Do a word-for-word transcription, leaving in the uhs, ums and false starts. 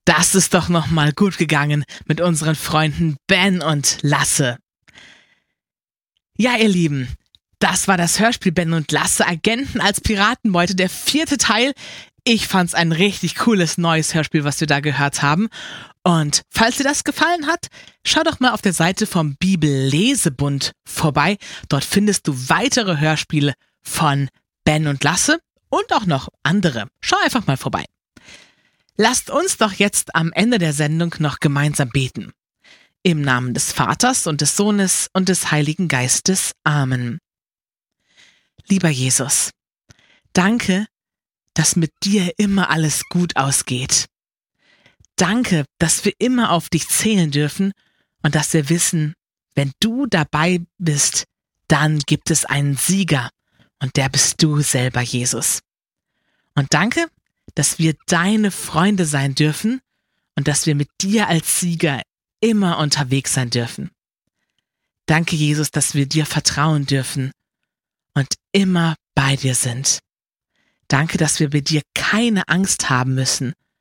Das ist doch nochmal gut gegangen mit unseren Freunden Ben und Lasse. Ja, ihr Lieben, das war das Hörspiel Ben und Lasse, Agenten als Piratenbeute, der vierte Teil. Ich fand's ein richtig cooles neues Hörspiel, was wir da gehört haben. Und falls dir das gefallen hat, schau doch mal auf der Seite vom Bibellesebund vorbei. Dort findest du weitere Hörspiele von Ben und Lasse und auch noch andere. Schau einfach mal vorbei. Lasst uns doch jetzt am Ende der Sendung noch gemeinsam beten. Im Namen des Vaters und des Sohnes und des Heiligen Geistes. Amen. Lieber Jesus, danke, dass mit dir immer alles gut ausgeht. Danke, dass wir immer auf dich zählen dürfen und dass wir wissen, wenn du dabei bist, dann gibt es einen Sieger und der bist du selber, Jesus. Und danke, dass wir deine Freunde sein dürfen und dass wir mit dir als Sieger immer unterwegs sein dürfen. Danke, Jesus, dass wir dir vertrauen dürfen und immer bei dir sind. Danke, dass wir bei dir keine Angst haben müssen